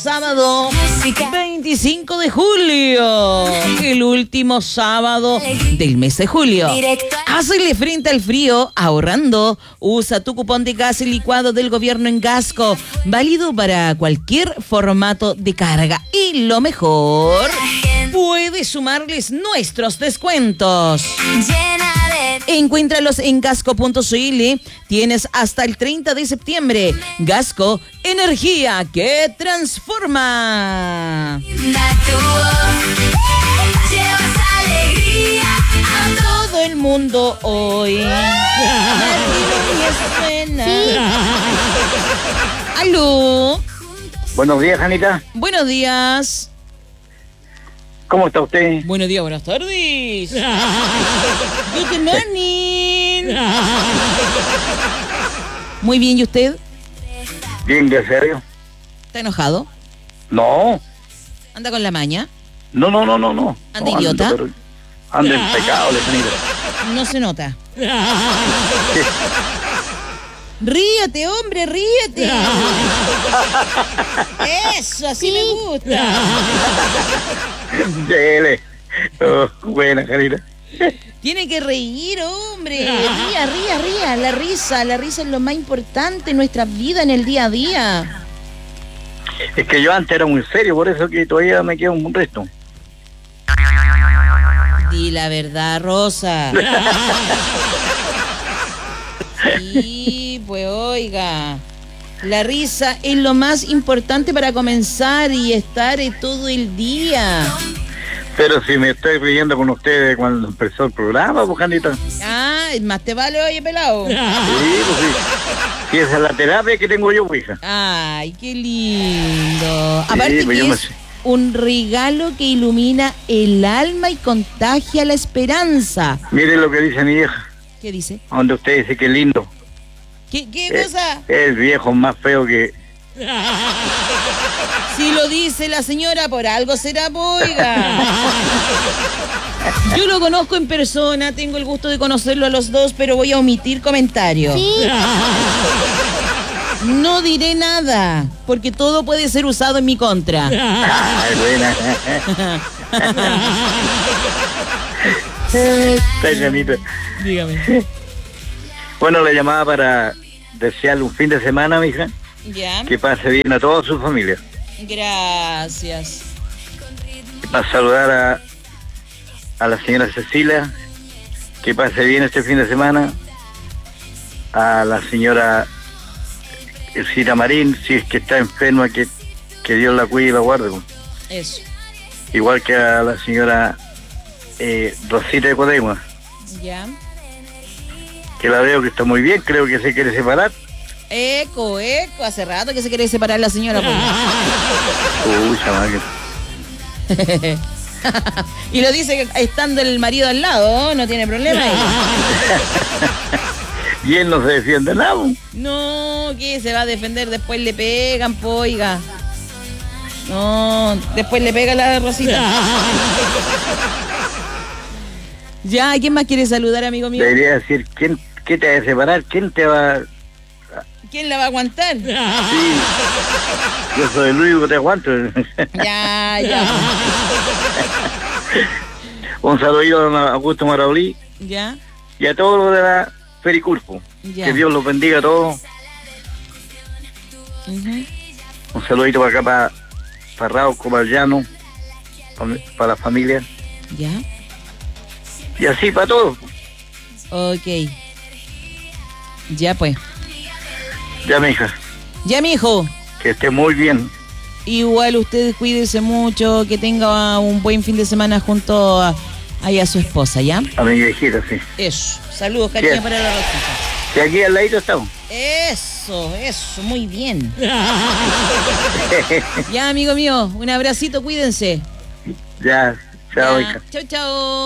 sábado 25 de julio, el último sábado del mes de julio. Hazle frente al frío ahorrando. Usa tu cupón de gas licuado del gobierno en Gasco, válido para cualquier formato de carga. Y lo mejor, puedes sumarles nuestros descuentos. Encuéntralos en gasco.cl. Tienes hasta el 30 de septiembre. Gasco, energía que transforma. Todo el mundo hoy. Aló. Buenos días, Janita. Buenos días. ¿Cómo está usted? Buenos días, buenas tardes. Good morning. Muy bien, ¿y usted? Bien, gracias a Dios. ¿Está enojado? No. ¿Anda con la maña? No. ¿Anda idiota? Anda en pecado, Janita. No se nota. Ríete, hombre, ríete. Eso, así me gusta. Dele. Oh, buena, Janita. Tiene que reír, hombre. Ría. La risa es lo más importante en nuestra vida, en el día a día. Es que yo antes era muy serio, por eso que todavía me queda un resto. Di la verdad, Rosa. Sí, pues oiga, la risa es lo más importante para comenzar y estar todo el día. Pero si me estoy riendo con ustedes cuando empezó el programa, pues, Janita. Ah, más te vale, oye, pelado. Sí, pues sí. Sí, esa es la terapia que tengo yo, hija. Ay, qué lindo. Aparte pues que es un regalo que ilumina el alma y contagia la esperanza. Mire lo que dice mi vieja. ¿Qué dice? Donde usted dice que lindo. ¿Qué cosa? El viejo más feo que... Si lo dice la señora, por algo será, oiga. Yo lo conozco en persona, tengo el gusto de conocerlo a los dos, pero voy a omitir comentarios. ¿Sí? No diré nada, porque todo puede ser usado en mi contra. Ay, buena. Janita. Dígame. Bueno, le llamaba para desearle un fin de semana, mija. Ya. Que pase bien a toda su familia. Gracias. Para saludar a la señora Cecilia, que pase bien este fin de semana. A la señora Elcira Marín, si es que está enferma, que Dios la cuide y la guarde. Eso. Igual que a la señora Rosita de Codegua. Ya. Que la veo que está muy bien, creo que se quiere separar. Eco, hace rato que se quiere separar la señora. Uy, chamaque. Y lo dice estando el marido al lado, no tiene problema. Y él no se defiende nada. No, ¿qué se va a defender? Después le pegan, oiga. No, después le pega la Rosita. Ya, ¿quién más quiere saludar, amigo mío? Debería decir, ¿qué te va a separar? ¿Quién te va...? ¿Quién la va a aguantar? Sí, yo soy el único que te aguanto. Ya. Un saludito a Augusto Maraulí. Ya. Y a todos los de la Fericurpo. Ya. Que Dios los bendiga a todos. Uh-huh. Un saludito para acá, para Rauco, para el Llano, para la familia. Ya. Y así para todos. Ok. Ya pues. Ya, mija. Ya, mijo. Que esté muy bien. Igual usted cuídese mucho, que tenga un buen fin de semana junto a su esposa, ¿ya? A mi viejita, sí. Eso. Saludos, cariño, para la Rosita. Y aquí al ladito estamos. Eso, muy bien. Ya, amigo mío, un abracito, cuídense. Ya, chao, hija. Chao.